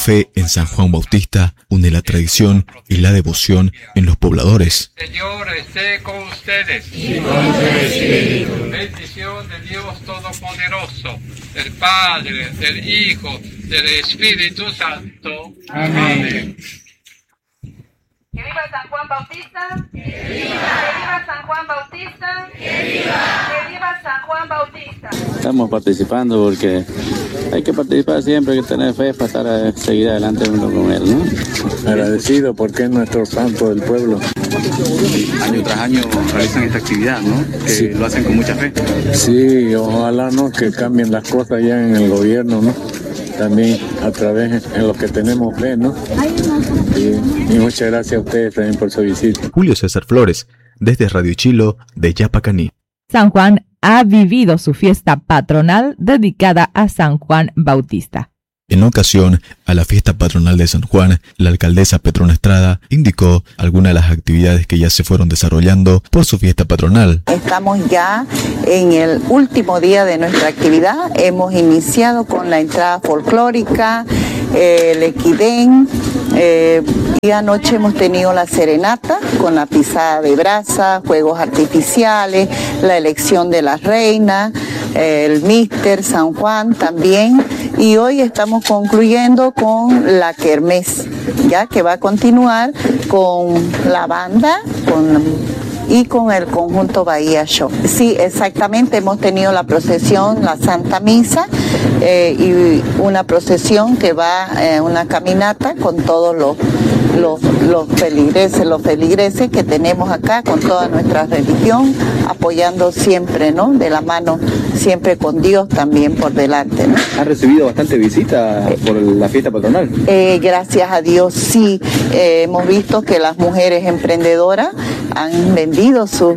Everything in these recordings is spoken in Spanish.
fe en San Juan Bautista une la tradición y la devoción en los pobladores. Señor esté con ustedes. Y con tu espíritu. Bendición de Dios Todopoderoso, del Padre, del Hijo, del Espíritu Santo. Amén. ¡Que viva San Juan Bautista! ¡Que viva! ¡Que viva San Juan Bautista! ¡Que viva! ¡Que viva San Juan Bautista! Estamos participando porque hay que participar siempre, hay que tener fe para seguir adelante uno con él, ¿no? Agradecido porque es nuestro santo del pueblo. Año tras año realizan esta actividad, ¿no? Que sí. Lo hacen con mucha fe. Sí, ojalá, ¿no? Que cambien las cosas ya en el gobierno, ¿no? También a través en lo que tenemos fe, ¿no? Y muchas gracias a ustedes también por su visita. Julio César Flores, desde Radio Chilo de Yapacaní. San Juan ha vivido su fiesta patronal dedicada a San Juan Bautista. En ocasión a la fiesta patronal de San Juan, la alcaldesa Petrona Estrada indicó algunas de las actividades que ya se fueron desarrollando por su fiesta patronal. Estamos ya en el último día de nuestra actividad. Hemos iniciado con la entrada folclórica, el equidén, y anoche hemos tenido la serenata con la pisada de brasa, fuegos artificiales, la elección de la reina, el Míster San Juan también, y hoy estamos concluyendo con la kermés, ya que va a continuar con la banda, y con el conjunto Bahía Show. Sí, exactamente, hemos tenido la procesión, la Santa Misa, y una procesión que va, una caminata con todos los feligreses que tenemos acá, con toda nuestra religión, apoyando siempre, ¿no? De la mano, siempre con Dios también por delante, ¿no? ¿Has recibido bastante visita por la fiesta patronal? Gracias a Dios, sí. Hemos visto que las mujeres emprendedoras han vendido sus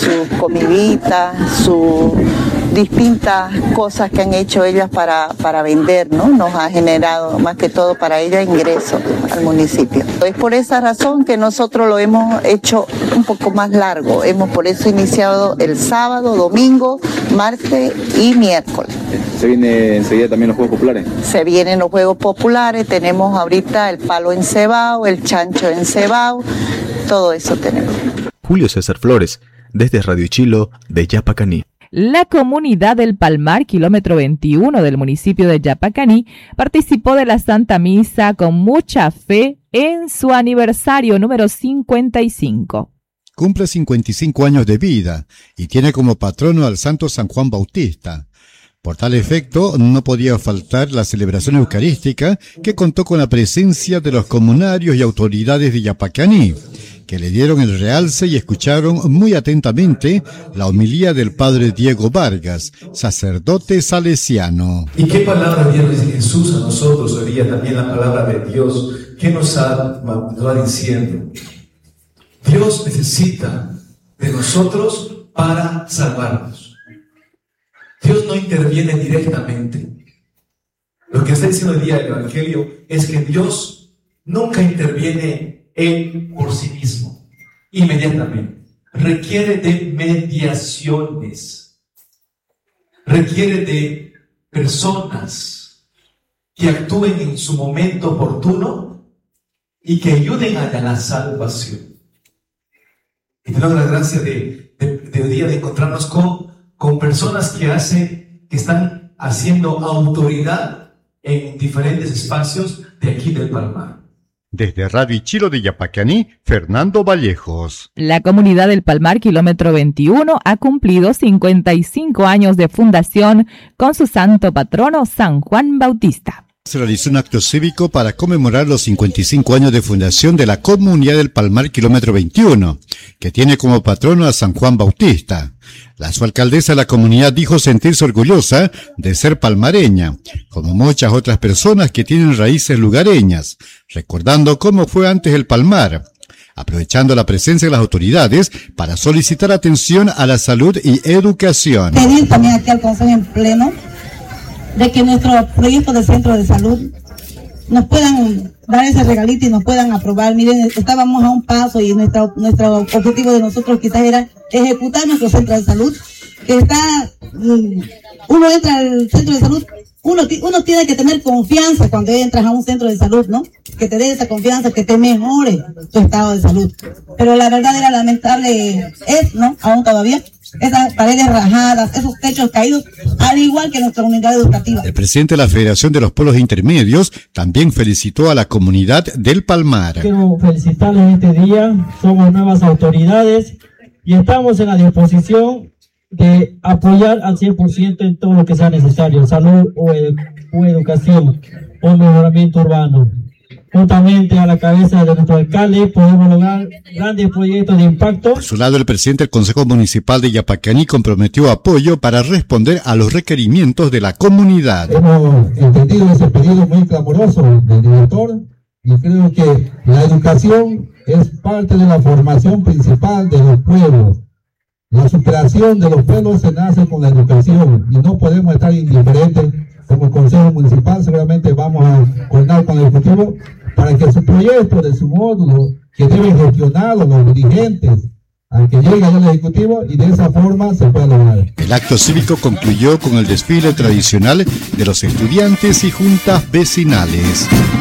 comiditas, sus distintas cosas que han hecho ellas para vender, ¿no? Nos ha generado más que todo para ellas ingresos al municipio. Es por esa razón que nosotros lo hemos hecho un poco más largo. Hemos por eso iniciado el sábado, domingo, martes y miércoles. ¿Se viene enseguida también los Juegos Populares? Se vienen los Juegos Populares, tenemos ahorita el palo encebado, el chancho encebado, todo eso tenemos. Julio César Flores, desde Radio Chilo de Yapacaní. La comunidad del Palmar, kilómetro 21 del municipio de Yapacaní, participó de la Santa Misa con mucha fe en su aniversario número 55. Cumple 55 años de vida y tiene como patrono al santo San Juan Bautista. Por tal efecto, no podía faltar la celebración eucarística que contó con la presencia de los comunarios y autoridades de Yapacaní, que le dieron el realce y escucharon muy atentamente la homilía del padre Diego Vargas, sacerdote salesiano. ¿Y qué palabra viene Jesús a nosotros hoy día? También la palabra de Dios. ¿Qué nos va diciendo? Dios necesita de nosotros para salvarnos. Dios no interviene directamente. Lo que está diciendo el día del Evangelio es que Dios nunca interviene Él por sí mismo, inmediatamente. Requiere de mediaciones, requiere de personas que actúen en su momento oportuno y que ayuden a la salvación. Y tenemos la gracia de hoy día de encontrarnos con personas que están haciendo autoridad en diferentes espacios de aquí del Palmar. Desde Radio Chilo de Yapacaní, Fernando Vallejos. La comunidad del Palmar, kilómetro 21, ha cumplido 55 años de fundación con su santo patrono, San Juan Bautista. Se realizó un acto cívico para conmemorar los 55 años de fundación de la comunidad del Palmar, kilómetro 21, que tiene como patrono a San Juan Bautista. La subalcaldesa de la comunidad dijo sentirse orgullosa de ser palmareña, como muchas otras personas que tienen raíces lugareñas, recordando cómo fue antes el Palmar, aprovechando la presencia de las autoridades para solicitar atención a la salud y educación. Pedir también aquí al Consejo en Pleno de que nuestros proyectos de centro de salud nos puedan dar ese regalito y nos puedan aprobar. Miren, estábamos a un paso y nuestro objetivo de nosotros quizás era ejecutar nuestro centro de salud, que está, uno entra al centro de salud uno tiene que tener confianza cuando entras a un centro de salud, ¿no? Que te dé esa confianza, que te mejore tu estado de salud. Pero la verdad era lamentable es, ¿no? Aún todavía, esas paredes rajadas, esos techos caídos, al igual que nuestra unidad educativa. El presidente de la Federación de los Pueblos Intermedios también felicitó a la comunidad del Palmar. Quiero felicitarles este día, somos nuevas autoridades y estamos en la disposición de apoyar al 100% en todo lo que sea necesario, salud o educación o mejoramiento urbano. Juntamente a la cabeza de nuestro alcalde podemos lograr grandes proyectos de impacto. Por su lado, el presidente del Consejo Municipal de Yapacaní comprometió apoyo para responder a los requerimientos de la comunidad. Hemos entendido ese pedido muy clamoroso del director y creo que la educación es parte de la formación principal de los pueblos. La superación de los pueblos se nace con la educación y no podemos estar indiferentes. Como Consejo Municipal seguramente vamos a coordinar con el Ejecutivo para que su proyecto de su módulo que deben gestionarlo los dirigentes al que llegue al Ejecutivo y de esa forma se pueda lograr. El acto cívico concluyó con el desfile tradicional de los estudiantes y juntas vecinales.